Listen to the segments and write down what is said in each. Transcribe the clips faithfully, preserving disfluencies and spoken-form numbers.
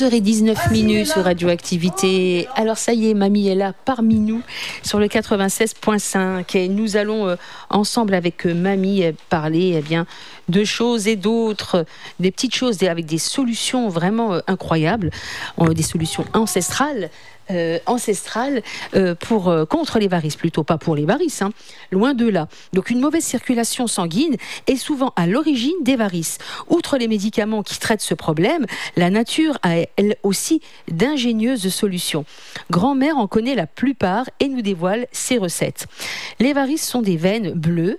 onze heures dix-neuf minutes sur Radioactivité. Alors ça y est, mamie est là parmi nous sur le quatre-vingt-seize point cinq et nous allons euh, ensemble avec euh, mamie parler eh bien, de choses et d'autres, des petites choses avec des solutions vraiment euh, incroyables, euh, des solutions ancestrales. Euh, ancestrale euh, pour, euh, contre les varices, plutôt pas pour les varices, hein, loin de là. Donc une mauvaise circulation sanguine est souvent à l'origine des varices. Outre les médicaments qui traitent ce problème, la nature a elle aussi d'ingénieuses solutions. Grand-mère en connaît la plupart et nous dévoile ses recettes. Les varices sont des veines bleues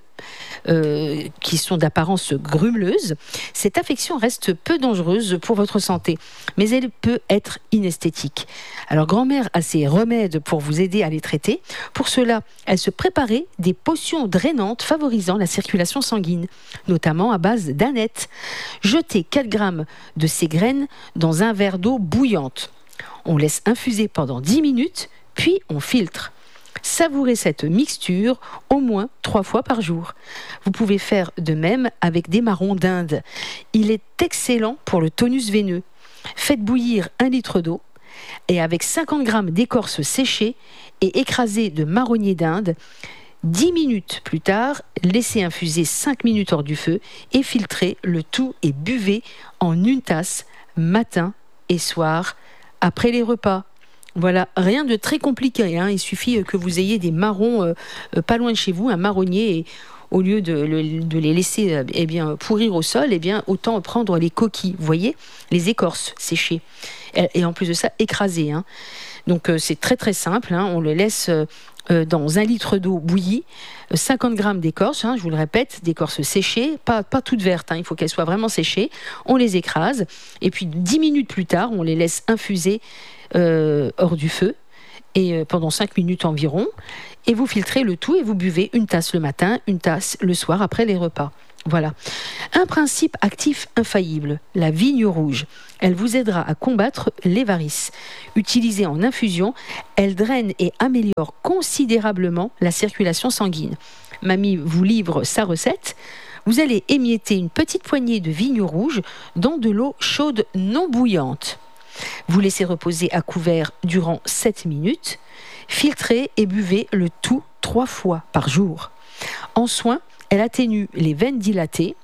Euh, qui sont d'apparence grumeleuse. Cette affection reste peu dangereuse pour votre santé, mais elle peut être inesthétique. Alors grand-mère a ses remèdes pour vous aider à les traiter. Pour cela, elle se préparait des potions drainantes favorisant la circulation sanguine, notamment à base d'aneth. Jetez quatre grammes de ces graines dans un verre d'eau bouillante. On laisse infuser pendant dix minutes, puis on filtre. Savourez cette mixture au moins trois fois par jour. Vous pouvez faire de même avec des marrons d'Inde. Il est excellent pour le tonus veineux. Faites bouillir un litre d'eau et avec cinquante grammes d'écorce séchée et écrasée de marronnier d'Inde, dix minutes plus tard, laissez infuser cinq minutes hors du feu et filtrez le tout et buvez en une tasse matin et soir après les repas. Voilà, rien de très compliqué, hein. Il suffit que vous ayez des marrons euh, pas loin de chez vous, un marronnier, et au lieu de, le, de les laisser euh, eh bien, pourrir au sol, eh bien, autant prendre les coquilles, vous voyez, les écorces séchées, et, et en plus de ça, écrasées. Hein. Donc euh, c'est très très simple, hein. On le laisse euh, dans un litre d'eau bouillie, cinquante grammes d'écorce, hein, je vous le répète, d'écorce séchée, pas, pas toutes vertes, hein, il faut qu'elles soient vraiment séchées, on les écrase, et puis dix minutes plus tard, on les laisse infuser Euh, hors du feu et euh, pendant cinq minutes environ, et vous filtrez le tout et vous buvez une tasse le matin, une tasse le soir après les repas. Voilà. Un principe actif infaillible, la vigne rouge. Elle vous aidera à combattre les varices. Utilisée en infusion, elle draine et améliore considérablement la circulation sanguine. Mamie vous livre sa recette. Vous allez émietter une petite poignée de vigne rouge dans de l'eau chaude non bouillante. Vous laissez reposer à couvert durant sept minutes. Filtrez et buvez le tout trois fois par jour. En soin, elle atténue les veines dilatées.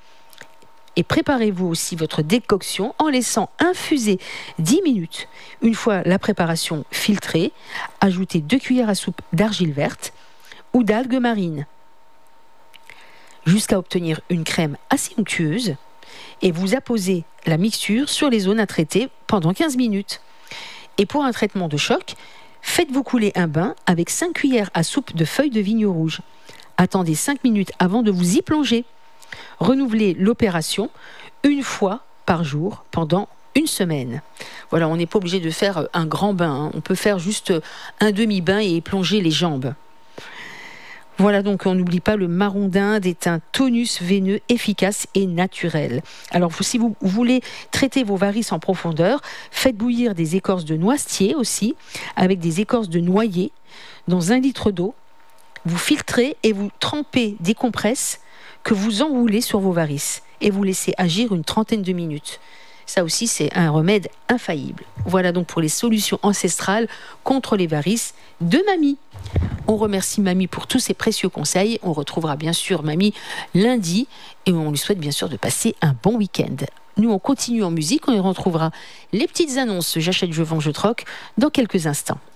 Et préparez-vous aussi votre décoction en laissant infuser dix minutes. Une fois la préparation filtrée, ajoutez deux cuillères à soupe d'argile verte ou d'algues marines jusqu'à obtenir une crème assez onctueuse. Et vous apposez la mixture sur les zones à traiter pendant quinze minutes. Et pour un traitement de choc, faites-vous couler un bain avec cinq cuillères à soupe de feuilles de vigne rouge. Attendez cinq minutes avant de vous y plonger. Renouvelez l'opération une fois par jour pendant une semaine. Voilà, on n'est pas obligé de faire un grand bain, hein. On peut faire juste un demi-bain et plonger les jambes. Voilà, donc on n'oublie pas, le marron d'Inde est un tonus veineux efficace et naturel. Alors si vous voulez traiter vos varices en profondeur, faites bouillir des écorces de noisetier aussi, avec des écorces de noyer, dans un litre d'eau. Vous filtrez et vous trempez des compresses que vous enroulez sur vos varices et vous laissez agir une trentaine de minutes. Ça aussi, c'est un remède infaillible. Voilà donc pour les solutions ancestrales contre les varices de mamie. On remercie mamie pour tous ses précieux conseils. On retrouvera bien sûr mamie lundi et on lui souhaite bien sûr de passer un bon week-end. Nous, on continue en musique. On y retrouvera les petites annonces J'achète, je vends, je troque dans quelques instants.